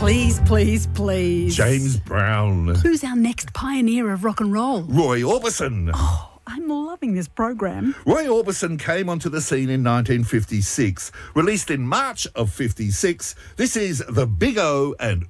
Please, please, please. James Brown. Who's our next pioneer of rock and roll? Roy Orbison. I'm loving this program. Roy Orbison came onto the scene in 1956. Released in March of 56, this is The Big O and